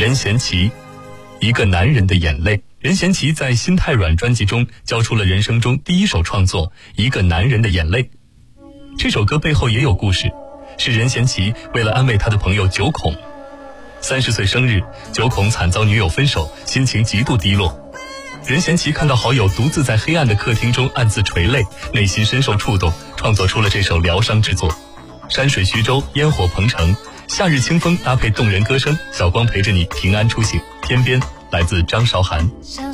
任贤齐，一个男人的眼泪。任贤齐在《心太软》专辑中交出了人生中第一首创作《一个男人的眼泪》。这首歌背后也有故事，是任贤齐为了安慰他的朋友九孔。30岁生日，九孔惨遭女友分手，心情极度低落。任贤齐看到好友独自在黑暗的客厅中暗自垂泪，内心深受触动，创作出了这首疗伤之作。山水徐州，烟火鹏城，夏日清风搭配动人歌声，小光陪着你平安出行。天边来自张韶涵。